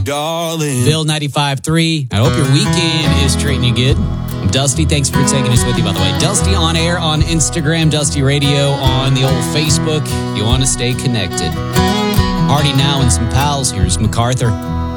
darling. Bill 95.3. I hope your weekend is treating you good. I'm Dusty. Thanks for taking us with you, by the way. Dusty on air on Instagram, Dusty Radio on the old Facebook. If you want to stay connected. Party now and some pals. Here's MacArthur.